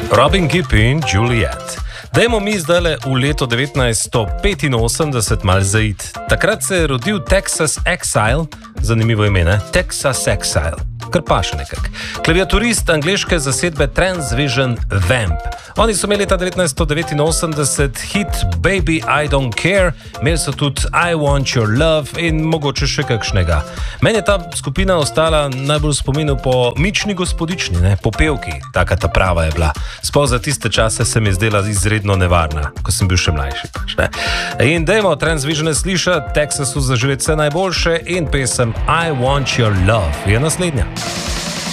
Robin Gibb in Juliet. Dajmo mi zdaj v leto 1985 mal zaid. Takrat se je rodil Texas Exile, zanimivo ime, ne? Texas Exile, kar pa še nekak. Klaviaturist angleške zasedbe Transvision Vamp. Oni so imeli leta 1989 hit Baby I Don't Care, imeli so tudi I Want Your Love in mogoče še kakšnega. Meni je ta skupina ostala najbolj v spominu po Mični gospodični, ne? Po pevki, taka ta prava je bila. Sploh za tiste čase se mi je zdela izredno nevarna, ko sem bil še mlajši. In dajmo Transvisione slišati, Texasu zaživeti vse najboljše in pesem I Want Your Love je naslednja.